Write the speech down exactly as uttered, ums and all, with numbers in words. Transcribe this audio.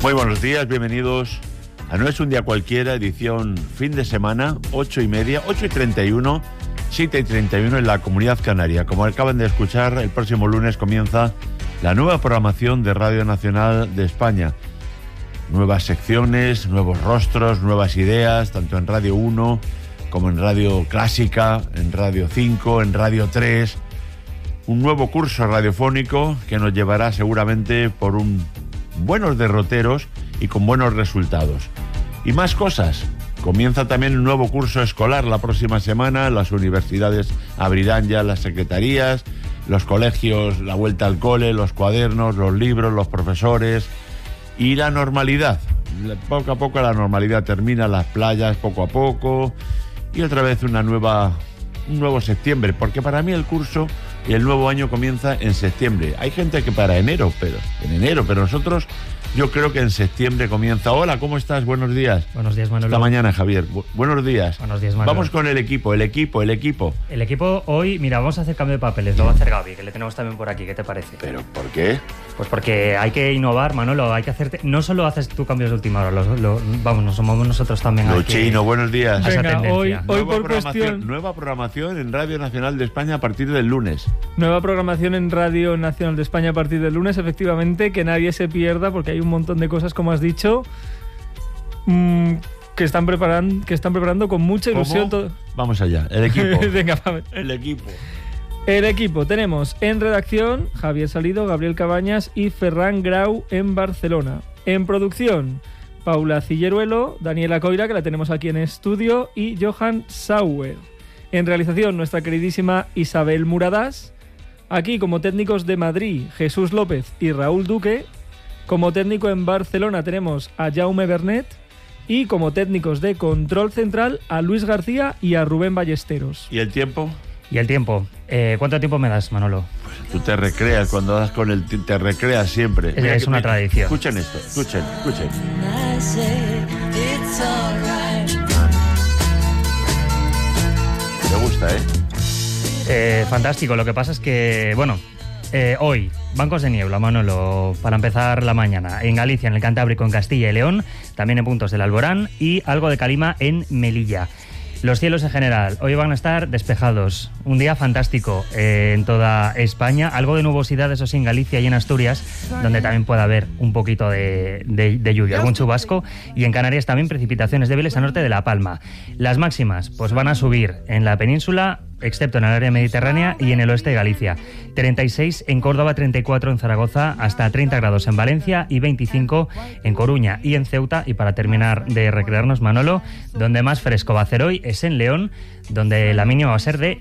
Muy buenos días, bienvenidos a No es un día cualquiera, edición fin de semana, ocho y media, ocho y treinta y uno, siete y treinta y uno en la Comunidad Canaria. Como acaban de escuchar, el próximo lunes comienza la nueva programación de Radio Nacional de España. Nuevas secciones, nuevos rostros, nuevas ideas, tanto en Radio uno como en Radio Clásica, en Radio cinco, en Radio tres. Un nuevo curso radiofónico que nos llevará seguramente por un buenos derroteros y con buenos resultados. Y más cosas. Comienza también un nuevo curso escolar la próxima semana. Las universidades abrirán ya las secretarías, los colegios, la vuelta al cole, los cuadernos, los libros, los profesores y la normalidad. Poco a poco la normalidad termina, las playas poco a poco y otra vez una nueva, un nuevo septiembre, porque para mí el curso y el nuevo año comienza en septiembre. Hay gente que para enero, pero en enero, pero nosotros, yo creo que en septiembre comienza. Hola, ¿cómo estás? Buenos días. Buenos días, Manolo. Esta mañana, Javier. Bu- buenos días. Buenos días, Manolo. Vamos con el equipo, el equipo, el equipo. El equipo hoy, mira, vamos a hacer cambio de papeles. Lo va a hacer Gaby, que le tenemos también por aquí. ¿Qué te parece? ¿Pero por qué? Pues porque hay que innovar, Manolo. Hay que hacerte. No solo haces tú cambios de última hora, lo, lo- vamos, nos somos nosotros también. aquí. Luchino, buenos días. Esa Venga, tendencia. hoy, hoy Nueva por programación, cuestión, nueva programación en Radio Nacional de España a partir del lunes. nueva programación en Radio Nacional de España a partir del lunes, efectivamente, que nadie se pierda porque hay un montón de cosas, como has dicho, mmm, que están preparando, que están preparando con mucha ilusión. ¿Cómo? todo- Vamos allá, el equipo. Venga, a ver. El equipo. El equipo tenemos en redacción Javier Salido, Gabriel Cabañas y Ferran Grau en Barcelona. En producción, Paula Cilleruelo, Daniela Coira, que la tenemos aquí en estudio, y Johan Sauer. En realización, nuestra queridísima Isabel Muradas. Aquí, como técnicos de Madrid, Jesús López y Raúl Duque. Como técnico en Barcelona tenemos a Jaume Bernet. Y como técnicos de Control Central, a Luis García y a Rubén Ballesteros. ¿Y el tiempo? Y el tiempo. Eh, ¿Cuánto tiempo me das, Manolo? Tú te recreas, cuando das con el... ti- te recreas siempre. Es- Mira es que una me- tradición. Escuchen esto, escuchen, escuchen. Me gusta, ¿eh? Eh, fantástico. Lo que pasa es que, bueno, eh, hoy, bancos de niebla, Manolo, para empezar la mañana. En Galicia, en el Cantábrico, en Castilla y León, también en puntos del Alborán y algo de calima en Melilla. Los cielos en general hoy van a estar despejados. Un día fantástico eh, en toda España. Algo de nubosidad, eso sí, en Galicia y en Asturias, donde también puede haber un poquito de, de, de lluvia, algún chubasco. Y en Canarias también precipitaciones débiles al norte de La Palma. Las máximas pues van a subir en la península, excepto en el área mediterránea y en el oeste de Galicia. treinta y seis en Córdoba, treinta y cuatro en Zaragoza, hasta treinta grados en Valencia y veinticinco en Coruña y en Ceuta. Y para terminar de recrearnos, Manolo, donde más fresco va a hacer hoy es en León, donde la mínima va a ser de